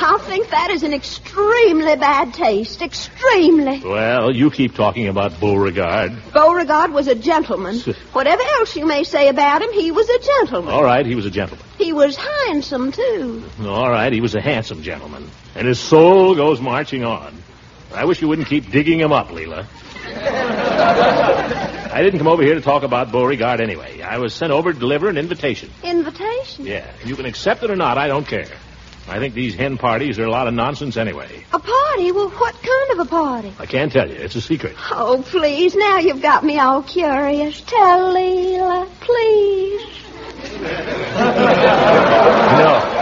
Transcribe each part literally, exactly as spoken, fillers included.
I think that is an extremely bad taste. Extremely. Well, you keep talking about Beauregard. Beauregard was a gentleman. Whatever else you may say about him, he was a gentleman. All right, he was a gentleman. He was handsome, too. All right, he was a handsome gentleman. And his soul goes marching on. I wish you wouldn't keep digging him up, Leela. I didn't come over here to talk about Beauregard anyway. I was sent over to deliver an invitation. Invitation? Yeah. You can accept it or not, I don't care. I think these hen parties are a lot of nonsense anyway. A party? Well, what kind of a party? I can't tell you. It's a secret. Oh, please. Now you've got me all curious. Tell Leela, please. No.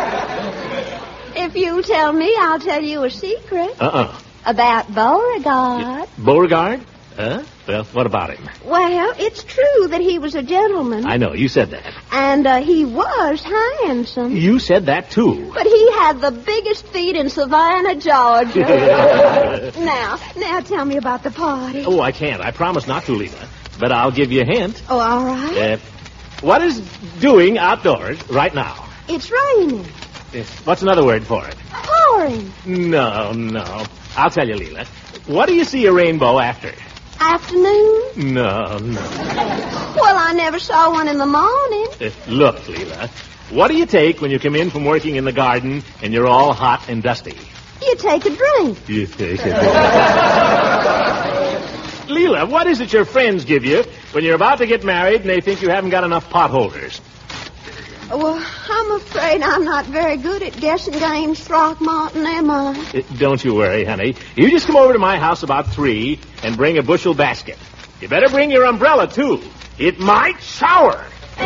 If you tell me, I'll tell you a secret. Uh-uh. About Beauregard. Beauregard? Huh? Well, what about him? Well, it's true that he was a gentleman. I know, you said that. And uh, he was handsome. You said that, too. But he had the biggest feet in Savannah, Georgia. now, now tell me about the party. Oh, I can't. I promise not to, Lena. But I'll give you a hint. Oh, all right. Uh, what is doing outdoors right now? It's raining. Uh, what's another word for it? Pouring. No, no. I'll tell you, Leela. What do you see a rainbow after? Afternoon? No, no. Well, I never saw one in the morning. Uh, look, Leela. What do you take when you come in from working in the garden and you're all hot and dusty? You take a drink. You take a drink. Leela, what is it your friends give you when you're about to get married and they think you haven't got enough potholders? Well, I'm afraid I'm not very good at guessing games, Throckmorton, am I? Uh, don't you worry, honey. You just come over to my house about three and bring a bushel basket. You better bring your umbrella, too. It might shower.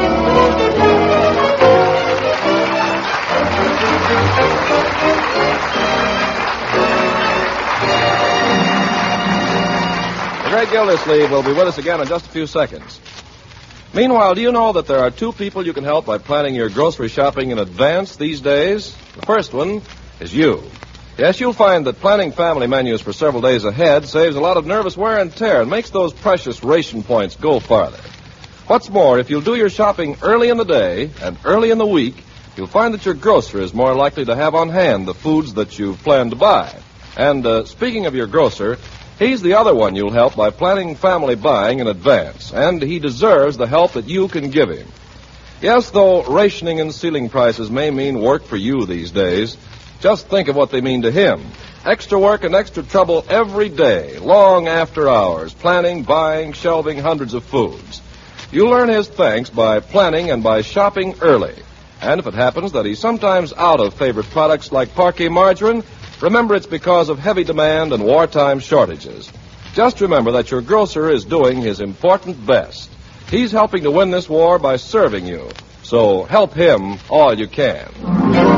The great Gildersleeve will be with us again in just a few seconds. Meanwhile, do you know that there are two people you can help by planning your grocery shopping in advance these days? The first one is you. Yes, you'll find that planning family menus for several days ahead saves a lot of nervous wear and tear and makes those precious ration points go farther. What's more, if you'll do your shopping early in the day and early in the week, you'll find that your grocer is more likely to have on hand the foods that you've planned to buy. And uh, speaking of your grocer, he's the other one you'll help by planning family buying in advance, and he deserves the help that you can give him. Yes, though rationing and ceiling prices may mean work for you these days, just think of what they mean to him. Extra work and extra trouble every day, long after hours, planning, buying, shelving hundreds of foods. You'll learn his thanks by planning and by shopping early. And if it happens that he's sometimes out of favorite products like Parkay margarine, remember it's because of heavy demand and wartime shortages. Just remember that your grocer is doing his important best. He's helping to win this war by serving you. So help him all you can.